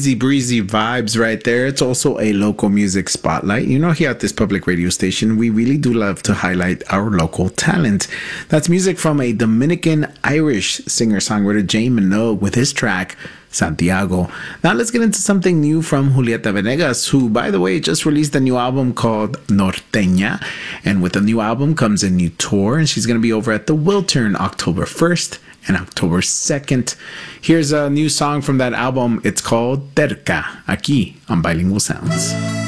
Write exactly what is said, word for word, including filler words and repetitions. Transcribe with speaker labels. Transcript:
Speaker 1: easy breezy vibes right there. It's also a local music spotlight. You know, here at this public radio station, we really do love to highlight our local talent. That's music from a Dominican Irish singer-songwriter, Jay Minogue, with his track Santiago. Now let's get into something new from Julieta Venegas, who, by the way, just released a new album called Norteña. And with the new album comes a new tour, and she's going to be over at the Wiltern October first and October second. Here's a new song from that album. It's called Terca, aquí on Bilingual Sounds.